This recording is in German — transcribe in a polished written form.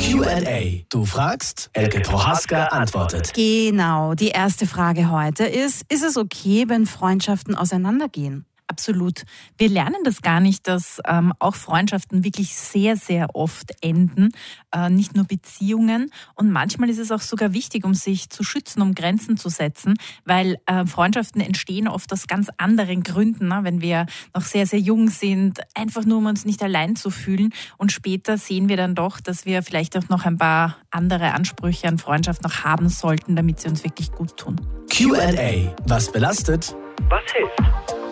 Q&A. Du fragst, Elke Prohaska antwortet. Genau, die erste Frage heute ist es okay, wenn Freundschaften auseinandergehen? Absolut. Wir lernen das gar nicht, dass auch Freundschaften wirklich sehr, sehr oft enden, nicht nur Beziehungen. Und manchmal ist es auch sogar wichtig, um sich zu schützen, um Grenzen zu setzen, weil Freundschaften entstehen oft aus ganz anderen Gründen, ne? Wenn wir noch sehr, sehr jung sind, einfach nur, um uns nicht allein zu fühlen. Und später sehen wir dann doch, dass wir vielleicht auch noch ein paar andere Ansprüche an Freundschaft noch haben sollten, damit sie uns wirklich gut tun. Q&A. Was belastet? Was hilft?